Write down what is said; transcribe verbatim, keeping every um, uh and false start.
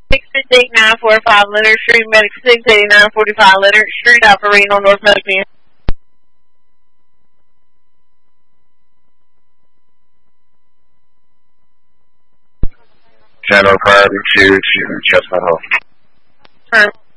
six eight nine four five Leonard Street, Medic six eight nine four five Leonard Street, operating on North Medic. Channel five two to Chestnut Hill. Turn.